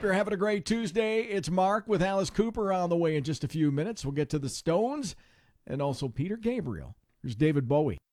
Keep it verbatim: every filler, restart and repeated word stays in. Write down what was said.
you're having a great Tuesday. It's Mark with Alice Cooper on the way in just a few minutes. We'll get to the Stones and also Peter Gabriel. Here's David Bowie.